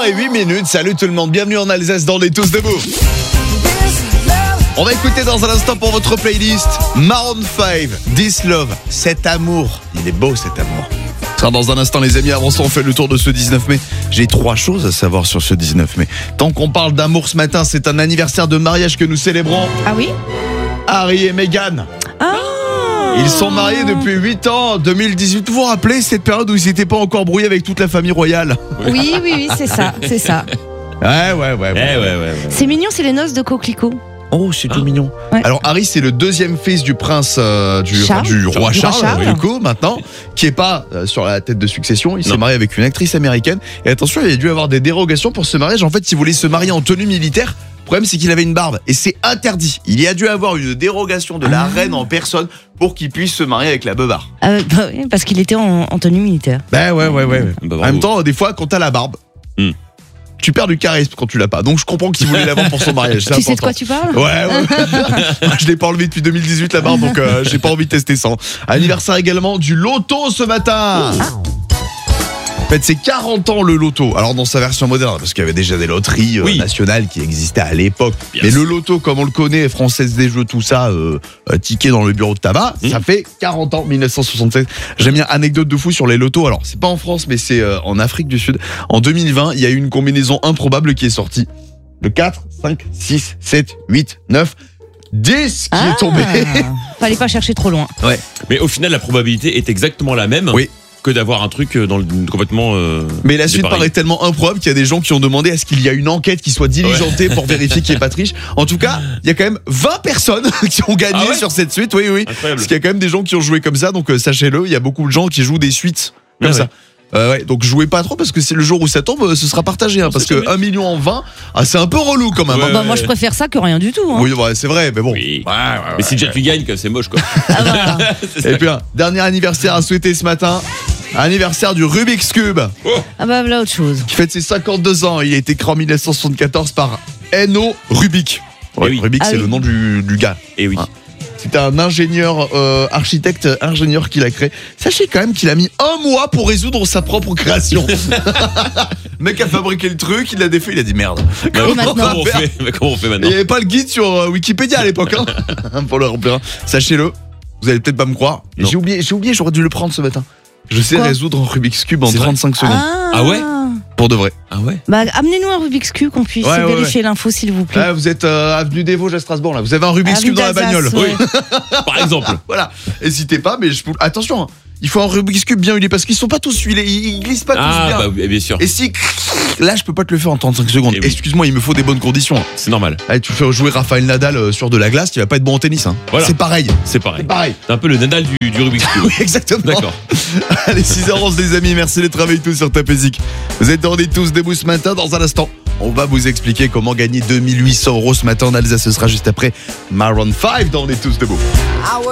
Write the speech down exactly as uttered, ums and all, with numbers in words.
et huit minutes, salut tout le monde, bienvenue en Alsace dans les Tous Debout. On va écouter dans un instant pour votre playlist Maroon cinq, This Love, cet amour. Il est beau cet amour. Ce sera dans un instant les amis, avant ça on fait le tour de ce dix-neuf mai. J'ai trois choses à savoir sur ce dix-neuf mai. Tant qu'on parle d'amour ce matin, c'est un anniversaire de mariage que nous célébrons. Ah oui ? Harry et Meghan. Ah. Ils sont mariés depuis huit ans, en deux mille dix-huit. Vous vous rappelez cette période où ils n'étaient pas encore brouillés avec toute la famille royale ? Oui, oui, oui, c'est ça, c'est ça. Ouais, ouais, ouais. ouais, Eh, ouais, ouais, ouais. C'est mignon, c'est les noces de Coquelicot. Oh, c'est tout Ah. mignon. Ouais. Alors Harry, c'est le deuxième fils du prince euh, du, Charles. enfin, du roi Du roi Charles, Charles. du coup, maintenant, qui est pas euh, sur la tête de succession. Il s'est Non. marié avec une actrice américaine. Et attention, il a dû avoir des dérogations pour ce mariage. En fait, il voulait se marier en tenue militaire. Le problème, c'est qu'il avait une barbe et c'est interdit. Il y a dû avoir une dérogation de la Ah. reine en personne pour qu'il puisse se marier avec la beubare. Euh, bah oui, parce qu'il était en, en tenue militaire. Ben ouais, ouais, ouais. Bah, en bravo. même temps, des fois, quand t'as la barbe, Hmm. tu perds du charisme quand tu l'as pas. Donc je comprends qu'il voulait l'avoir pour son mariage. C'est Tu sais de important. quoi tu parles ? Ouais, ouais. Je l'ai pas enlevé depuis deux mille dix-huit la barbe, donc euh, j'ai pas envie de tester ça. Anniversaire également du loto ce matin. En fait, c'est quarante ans le loto. Alors dans sa version moderne, parce qu'il y avait déjà des loteries euh, Oui. nationales qui existaient à l'époque. Bien Mais sûr. le loto, comme on le connaît, Française des Jeux, tout ça, euh, euh, ticket dans le bureau de tabac, Mmh. ça fait quarante ans, mille neuf cent soixante-seize. J'aime bien anecdote de fou sur les lotos. Alors c'est pas en France, mais c'est euh, en Afrique du Sud. En deux mille vingt, il y a eu une combinaison improbable qui est sortie. Le quatre, cinq, six, sept, huit, neuf, dix qui est tombé. Fallait pas chercher trop loin. Ouais. Mais au final, la probabilité est exactement la même Oui. que d'avoir un truc dans le, complètement. Euh, Mais la suite dépareillé. paraît tellement improbable qu'il y a des gens qui ont demandé à ce qu'il y a une enquête qui soit diligentée pour vérifier qu'il n'y ait pas de triche. En tout cas, il y a quand même vingt personnes qui ont gagné Ah ouais sur cette suite. Oui, oui. Incroyable. Parce qu'il y a quand même des gens qui ont joué comme ça. Donc euh, sachez-le, il y a beaucoup de gens qui jouent des suites comme Ah ça. ouais. Euh, ouais, donc jouez pas trop parce que c'est le jour où ça tombe, euh, ce sera partagé. Hein, On parce sait que jamais. un million en vingt, ah, c'est un peu relou quand même. Ouais. hein. Bah, moi, je préfère ça que rien du tout. Hein. Oui, ouais, c'est vrai, mais bon. Oui. Ouais, ouais, ouais. Mais si déjà tu gagnes, c'est moche quoi. Ah, voilà. Et puis un dernier anniversaire à souhaiter ce matin. Anniversaire du Rubik's Cube Ah bah voilà autre chose. qui fête ses cinquante-deux ans. Il a été créé en mille neuf cent soixante-quatorze par Enno Rubik. Ouais, Eh oui. Rubik, Ah c'est oui. le nom du, du gars. Et oui. Ah. C'était un ingénieur, euh, architecte, ingénieur qui l'a créé. Sachez quand même qu'il a mis un mois pour résoudre sa propre création. Le mec a fabriqué le truc, il l'a défait, il a dit merde. Bah, Et maintenant comment, on fait, mais comment on fait Il maintenant n'y avait pas le guide sur euh, Wikipédia à l'époque, hein, pour le remplir. Sachez-le, vous allez peut-être pas me croire. Non. J'ai oublié, j'ai oublié, j'aurais dû le prendre ce matin. Je sais Quoi résoudre un Rubik's Cube en C'est vrai trente-cinq secondes. Ah ouais Pour de vrai. Ah ouais. Bah amenez-nous un Rubik's Cube qu'on puisse Ouais, ouais, vérifier l'info s'il vous plaît. Ah, vous êtes euh, avenue des Vosges à Strasbourg là. Vous avez un Rubik's Avenue Cube dans la d'Alsace, bagnole. ouais. Par exemple. Voilà. N'hésitez pas, mais je vous... attention. hein. Il faut un Rubik's Cube bien huilé parce qu'ils sont pas tous huilés. Ils ils glissent pas tous Ah bien. bah oui, bien sûr. Et si là, je peux pas te le faire en trente-cinq secondes. Eh oui. Excuse-moi, il me faut des bonnes conditions. C'est normal. Allez, tu fais jouer Rafael Nadal euh, sur de la glace, il va pas être bon en tennis. Hein. Voilà. C'est pareil. C'est pareil. C'est pareil. C'est un peu le Nadal du, du Rubik's Cube. Oui, exactement. D'accord. Allez, six heures onze les amis, merci d'être avec tous sur Tapézik. Vous êtes dans les tous debout ce matin. Dans un instant, on va vous expliquer comment gagner deux mille huit cents euros ce matin en Alsace. Ce sera juste après Maroon cinq dans les tous debout.